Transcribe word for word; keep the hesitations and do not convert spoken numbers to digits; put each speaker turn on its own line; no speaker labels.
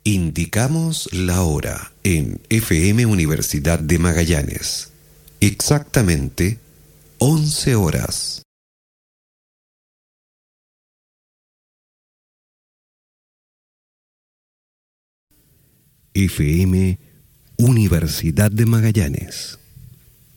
Indicamos la hora en F M Universidad de Magallanes. Exactamente once horas. F M Universidad de Magallanes.